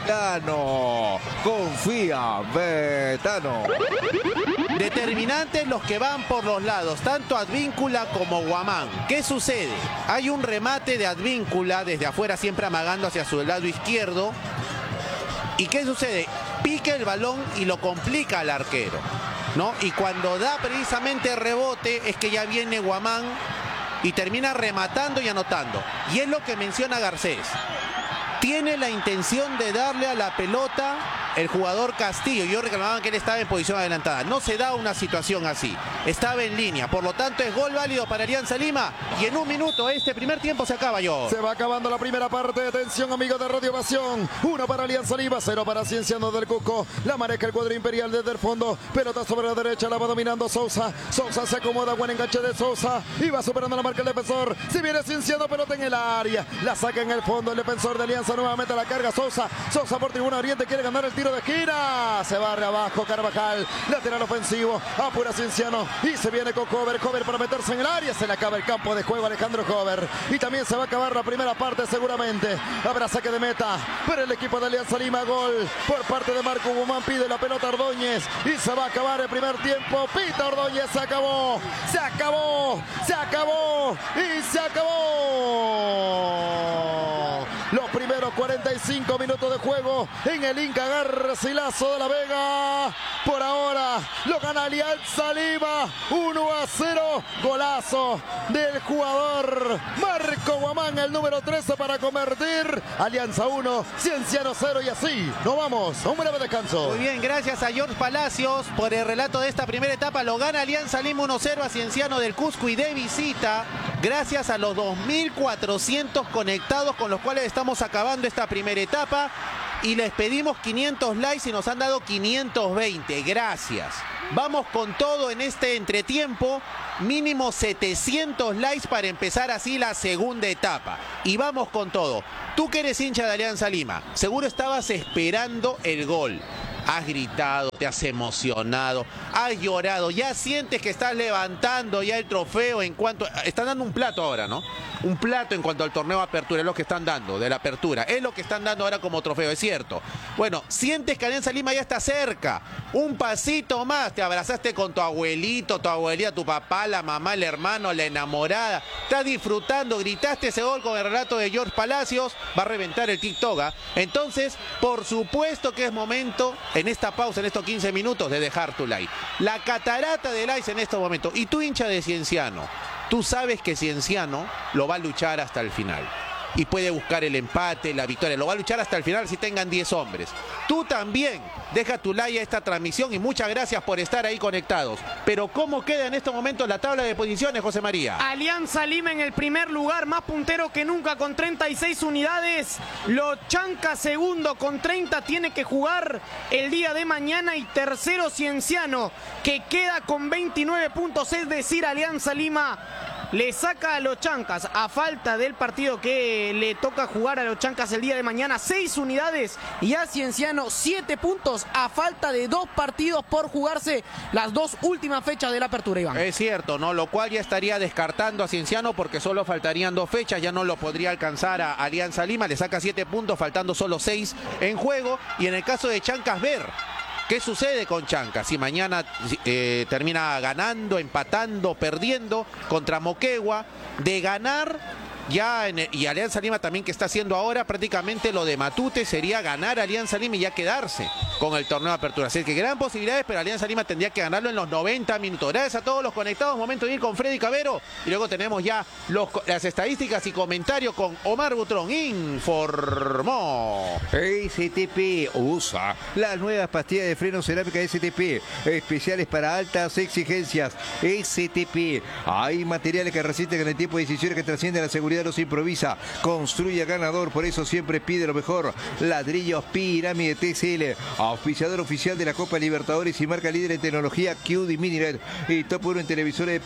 Betano. Confía, Betano. Determinantes los que van por los lados, tanto Advíncula como Guamán. ¿Qué sucede? Hay un remate de Advíncula desde afuera, siempre amagando hacia su lado izquierdo. ¿Y qué sucede? Pica el balón y lo complica al arquero, ¿no? Y cuando da precisamente rebote es que ya viene Guamán y termina rematando y anotando. Y es lo que menciona Garcés. Tiene la intención de darle a la pelota el jugador Castillo. Yo reclamaba que él estaba en posición adelantada. No se da una situación así. Estaba en línea. Por lo tanto, es gol válido para Alianza Lima. Y en un minuto este primer tiempo se acaba, yo. Se va acabando la primera parte. Atención, amigos de Radio Pasión. 1 para Alianza Lima, 0 para Cienciano del Cusco. La maneja el cuadro imperial desde el fondo. Pelota sobre la derecha, la va dominando Sousa. Sousa se acomoda, buen enganche de Sousa. Y va superando la marca el defensor. Si viene Cienciano, pelota en el área. La saca en el fondo el defensor de Alianza. Nuevamente la carga Sousa. Sousa por tribuna oriente, quiere ganar el tiro de esquina. Se barre abajo Carvajal. Lateral ofensivo. Apura Cienciano. Y se viene con Cover. Cover para meterse en el área. Se le acaba el campo de juego a Alejandro Cover. Y también se va a acabar la primera parte seguramente. Habrá saque de meta para el equipo de Alianza Lima. Gol por parte de Marco Guzmán. Pide la pelota Ordóñez. Y se va a acabar el primer tiempo. Pita Ordóñez. Se acabó. Se acabó. Se acabó. Y se acabó. Los primeros 45 minutos de juego en el Inca Garcilaso de la Vega. Por ahora lo gana Alianza Lima 1-0. Golazo del jugador Marco Guamán, el número 13, para convertir. Alianza 1, Cienciano 0, y así nos vamos a un breve descanso. Muy bien, gracias a George Palacios por el relato de esta primera etapa. Lo gana Alianza Lima 1-0 a Cienciano del Cusco, y de visita, gracias a los 2.400 conectados con los cuales estamos acabando esta primera etapa. Y les pedimos 500 likes y nos han dado 520. Gracias. Vamos con todo en este entretiempo. Mínimo 700 likes para empezar así la segunda etapa. Y vamos con todo. Tú que eres hincha de Alianza Lima, seguro estabas esperando el gol. Has gritado, te has emocionado, has llorado, ya sientes que estás levantando ya el trofeo en cuanto... Están dando un plato ahora, ¿no? Un plato en cuanto al torneo de apertura, es lo que están dando, de la apertura. Es lo que están dando ahora como trofeo, es cierto. Bueno, sientes que Alianza Lima ya está cerca. Un pasito más, te abrazaste con tu abuelito, tu abuelita, tu papá, la mamá, el hermano, la enamorada. Estás disfrutando, gritaste ese gol con el relato de George Palacios. Va a reventar el TikTok, ¿eh? Entonces, por supuesto que es momento, en esta pausa, en estos 15 minutos, de dejar tu like. La catarata de likes en estos momentos. Y tú, hincha de Cienciano, tú sabes que Cienciano lo va a luchar hasta el final. Y puede buscar el empate, la victoria. Lo va a luchar hasta el final si tengan 10 hombres. Tú también deja tu like a esta transmisión y muchas gracias por estar ahí conectados. Pero ¿cómo queda en estos momentos la tabla de posiciones, José María? Alianza Lima en el primer lugar, más puntero que nunca con 36 unidades. Lochanca segundo con 30, tiene que jugar el día de mañana. Y tercero Cienciano, que queda con 29 puntos. Es decir, Alianza Lima le saca a los Chancas, a falta del partido que le toca jugar a los Chancas el día de mañana, 6 unidades, y a Cienciano 7 puntos a falta de 2 partidos por jugarse las 2 últimas fechas de la apertura, Iván. Es cierto, ¿no? Lo cual ya estaría descartando a Cienciano porque solo faltarían 2 fechas, ya no lo podría alcanzar a Alianza Lima, le saca 7 puntos faltando solo 6 en juego. Y en el caso de Chancas, ver ¿qué sucede con Chancas? Si mañana termina ganando, empatando, perdiendo contra Moquegua, de ganar ya y Alianza Lima también, que está haciendo ahora prácticamente lo de Matute, sería ganar a Alianza Lima y ya quedarse con el torneo de apertura. Así que gran posibilidades, pero Alianza Lima tendría que ganarlo en los 90 minutos. Gracias a todos los conectados. Momento de ir con Freddy Cabero y luego tenemos ya las estadísticas y comentarios con Omar Butrón. Informó. STP usa las nuevas pastillas de freno cerámica STP, especiales para altas exigencias. STP, hay materiales que resisten en el tiempo de decisiones, que trascienden la seguridad, los improvisa, construye ganador, por eso siempre pide lo mejor. Ladrillos Pirámide TCL, auspiciador oficial de la Copa Libertadores y marca líder en tecnología QD Mininet y top 1 en televisores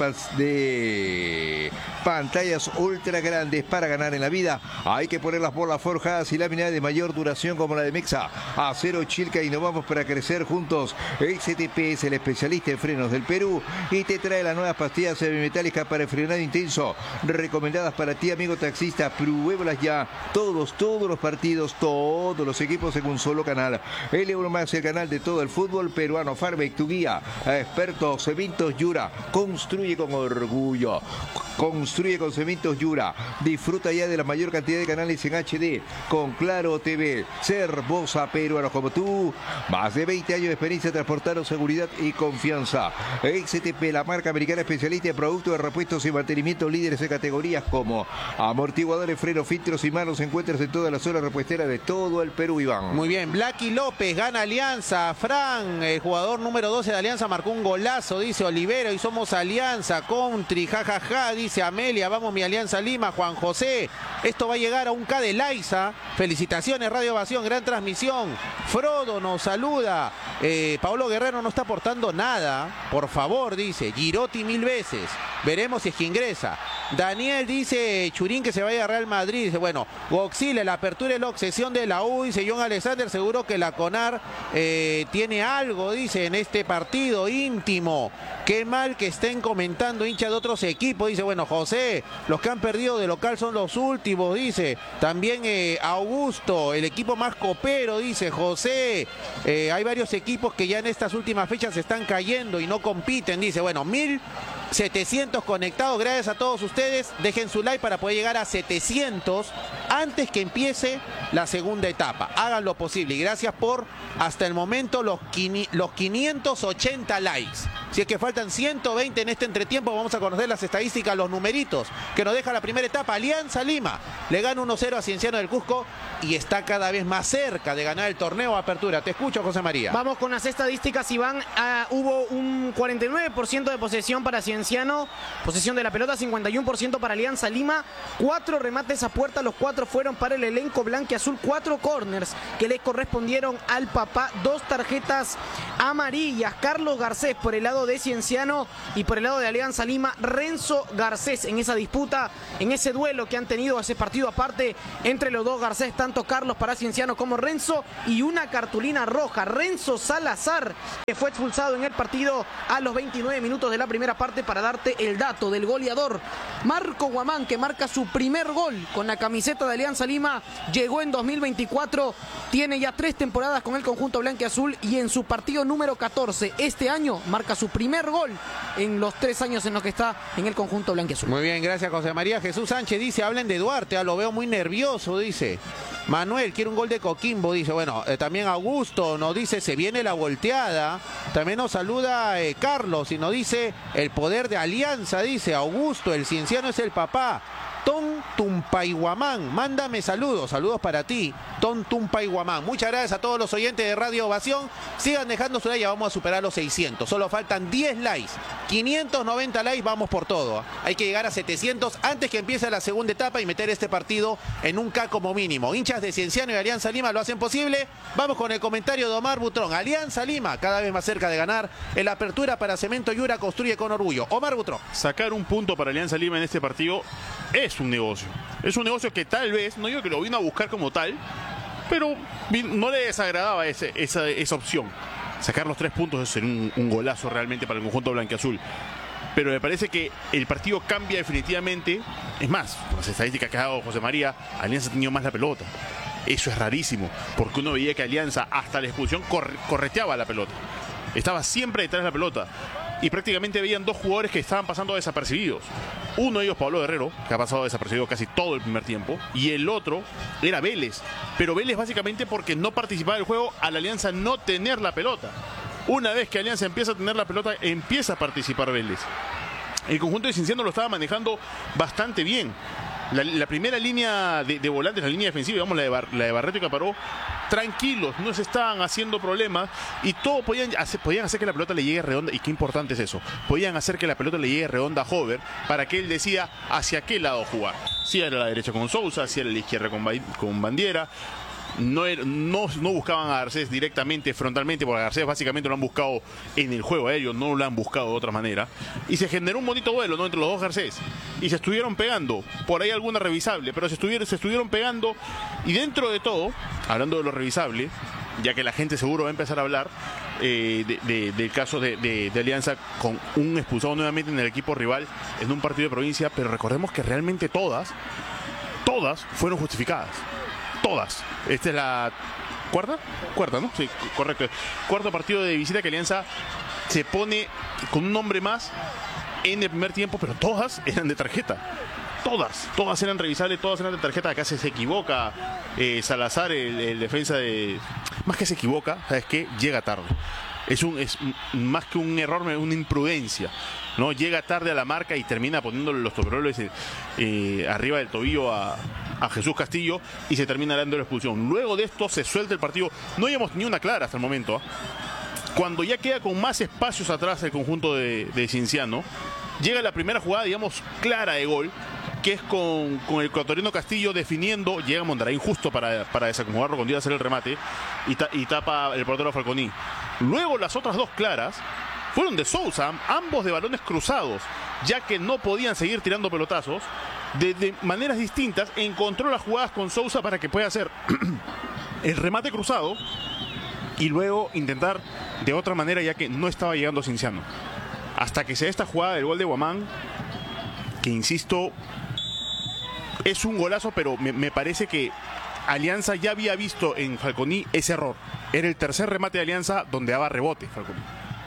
de pantallas ultra grandes. Para ganar en la vida hay que poner las bolas forjadas y láminas de mayor duración pasión como la de Mexa. Acero Chilca, innovamos para crecer juntos. STP es el especialista en frenos del Perú y te trae las nuevas pastillas semimetálicas para el frenado intenso. Recomendadas para ti, amigo taxista. Pruébalas ya. Todos los partidos, todos los equipos en un solo canal. El Euromax, el canal de todo el fútbol peruano. Farmec, tu guía. Experto, Cementos Yura. Construye con orgullo. Construye con Cementos Yura. Disfruta ya de la mayor cantidad de canales en HD con Claro TV. Ser Bosa peruanos como tú. Más de 20 años de experiencia transportando seguridad y confianza. XTP, la marca americana especialista en productos de repuestos y mantenimiento, líderes de categorías como amortiguadores, frenos, filtros y manos. Encuentras en toda la zona repuestera de todo el Perú, Iván. Muy bien, Blacky López gana Alianza. Fran, el jugador número 12 de Alianza, marcó un golazo, dice Olivero, y somos Alianza. Country, jajaja, dice Amelia. Vamos mi Alianza Lima. Juan José, esto va a llegar a un K de Laiza. Felicitaciones, Radio Ovación, gran transmisión. Frodo nos saluda. Pablo Guerrero no está aportando nada. Por favor, dice. Girotti 1000 veces. Veremos si es que ingresa. Daniel dice, Churín que se vaya a Real Madrid. Dice, bueno, Goxile, la apertura es la obsesión de la U. Dice John Alexander, seguro que la CONAR tiene algo, dice, en este partido íntimo. Qué mal que estén comentando hinchas de otros equipos. Dice, bueno, José, los que han perdido de local son los últimos, dice. También Augusto, el equipo más copero, dice José. Hay varios equipos que ya en estas últimas fechas se están cayendo y no compiten, dice. Bueno, 1700 conectados, gracias a todos ustedes. Dejen su like para poder llegar a 700 antes que empiece la segunda etapa. Hagan lo posible y gracias por hasta el momento los 580 likes. Si es que faltan 120 en este entretiempo, vamos a conocer las estadísticas, los numeritos que nos deja la primera etapa. Alianza Lima le gana 1-0 a Cienciano del Cusco y está cada vez más cerca de ganar el torneo Apertura. Te escucho, José María. Vamos con las estadísticas, Iván. Hubo un 49% de posesión para Cienciano, posesión de la pelota, 51% para Alianza Lima, 4 remates a puerta, los 4 fueron para el elenco blanquiazul, 4 corners que le correspondieron al papá, 2 tarjetas amarillas. Carlos Garcés por el lado de Cienciano y por el lado de Alianza Lima, Renzo Garcés en esa disputa, en ese duelo que han tenido, ese partido aparte entre los dos Garcés, tanto Carlos para Cienciano como Renzo, y una cartulina roja. Renzo Salazar, que fue expulsado en el partido a los 29 minutos de la primera parte. Para darte el dato del goleador, Marco Guamán, que marca su primer gol con la camiseta de Alianza Lima, llegó en 2024, tiene ya 3 temporadas con el conjunto blanquiazul y en su partido número 14 este año marca su primer gol en los 3 años en los que está en el conjunto blanquiazul. Muy bien, gracias José María. Jesús Sánchez dice, hablen de Duarte, lo veo muy nervioso, dice. Manuel quiere un gol de Coquimbo, dice. Bueno, también Augusto nos dice, se viene la volteada. También nos saluda Carlos y nos dice, el poder de Alianza, dice Augusto, el Cienciano es el papá. Ton Tumpaihuamán, mándame saludos para ti, Ton Tumpaihuamán. Muchas gracias a todos los oyentes de Radio Ovación. Sigan dejando su like, ya vamos a superar los 600. Solo faltan 10 likes, 590 likes, vamos por todo. Hay que llegar a 700 antes que empiece la segunda etapa y meter este partido en un K como mínimo. Hinchas de Cienciano y Alianza Lima lo hacen posible. Vamos con el comentario de Omar Butrón. Alianza Lima cada vez más cerca de ganar. En la apertura para Cemento Yura, construye con orgullo. Omar Butrón. Sacar un punto para Alianza Lima en este partido es un negocio. Es un negocio que tal vez, no digo que lo vino a buscar como tal, pero no le desagradaba esa opción. Sacar los 3 puntos es un golazo realmente para el conjunto blanquiazul. Pero me parece que el partido cambia definitivamente. Es más, con las estadísticas que ha dado José María, Alianza ha tenido más la pelota. Eso es rarísimo, porque uno veía que Alianza hasta la expulsión correteaba la pelota. Estaba siempre detrás de la pelota. Y prácticamente veían 2 jugadores que estaban pasando desapercibidos. Uno de ellos, Pablo Guerrero, que ha pasado desapercibido casi todo el primer tiempo. Y el otro era Vélez. Pero Vélez básicamente porque no participaba del juego al Alianza no tener la pelota. Una vez que Alianza empieza a tener la pelota, empieza a participar Vélez. El conjunto de Cienciano lo estaba manejando bastante bien. La primera línea de volantes, la línea defensiva, digamos la de Barreto y Caparó, tranquilos, no se estaban haciendo problemas y todo podían hacer que la pelota le llegue redonda. Y qué importante es eso, podían hacer que la pelota le llegue redonda a Hover para que él decida hacia qué lado jugar, si era a la derecha con Sousa, si era a la izquierda con Bandiera. no buscaban a Garcés directamente, frontalmente, porque a Garcés básicamente lo han buscado en el juego aéreo, no lo han buscado de otra manera. Y se generó un bonito duelo, ¿no?, entre los dos Garcés. Y se estuvieron pegando, por ahí alguna revisable, pero se estuvieron pegando. Y dentro de todo, hablando de lo revisable, ya que la gente seguro va a empezar a hablar del caso de Alianza con un expulsado nuevamente en el equipo rival en un partido de provincia, pero recordemos que realmente todas fueron justificadas. Todas. Esta es la cuarta, ¿no? Sí, correcto. Cuarto partido de visita que Alianza se pone con un hombre más en el primer tiempo, pero todas eran de tarjeta. Todas eran revisables, todas eran de tarjeta. Acá se equivoca Salazar, el defensa de... Más que se equivoca, ¿sabes qué? Llega tarde. Es más que un error, una imprudencia, ¿no? Llega tarde a la marca y termina poniéndole los toperoles arriba del tobillo a Jesús Castillo y se termina dando la expulsión. Luego de esto se suelta el partido. No habíamos tenido una clara hasta el momento. Cuando ya queda con más espacios atrás el conjunto de Cienciano, llega la primera jugada, digamos, clara de gol, que es con el ecuatoriano Castillo definiendo. Llega Mondaraín justo para desacomodarlo cuando iba a hacer el remate y tapa el portero Falconi. Luego las otras dos claras fueron de Sousa, ambos de balones cruzados, ya que no podían seguir tirando pelotazos. De maneras distintas encontró las jugadas con Sousa para que pueda hacer el remate cruzado y luego intentar de otra manera, ya que no estaba llegando Cienciano. Hasta que se da esta jugada del gol de Guamán, que insisto, es un golazo, pero me parece que Alianza ya había visto en Falconi ese error. Era el tercer remate de Alianza donde daba rebote Falconi.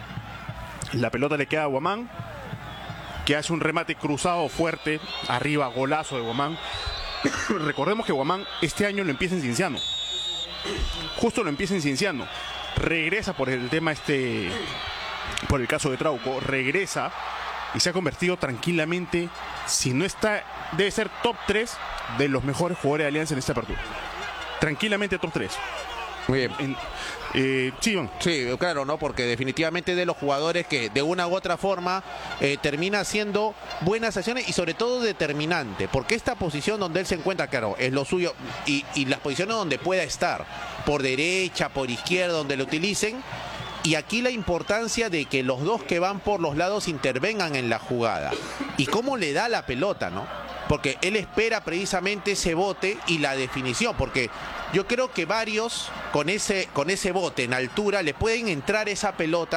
La pelota le queda a Guamán, que hace un remate cruzado fuerte, arriba, golazo de Guamán. Recordemos que Guamán este año lo empieza en Cienciano. Justo lo empieza en Cienciano. Regresa por el tema por el caso de Trauco, regresa y se ha convertido tranquilamente, si no está, debe ser top 3 de los mejores jugadores de Alianza en esta apertura. Tranquilamente top 3. Muy bien. Sí, claro, ¿no? Porque definitivamente de los jugadores que de una u otra forma termina haciendo buenas acciones y sobre todo determinante, porque esta posición donde él se encuentra, claro, es lo suyo y las posiciones donde pueda estar, por derecha, por izquierda, donde lo utilicen. Y aquí la importancia de que los dos que van por los lados intervengan en la jugada. Y cómo le da la pelota, ¿no? Porque él espera precisamente ese bote y la definición. Porque yo creo que varios con ese bote en altura le pueden entrar esa pelota.